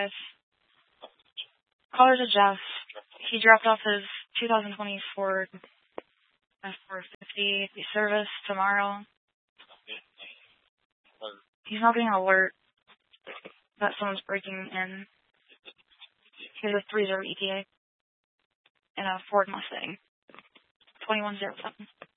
5. Caller to Jeff. He dropped off his 2020 Ford F450 service tomorrow. He's not getting an alert that someone's breaking in. He has a 30 ETA in a Ford Mustang. 2107.